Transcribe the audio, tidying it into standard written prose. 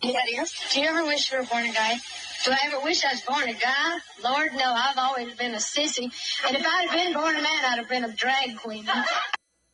Yeah. Do you ever wish you were born a guy? Do I ever wish I was born a guy? Lord, no. I've always been a sissy. And if I'd have been born a man, I'd have been a drag queen.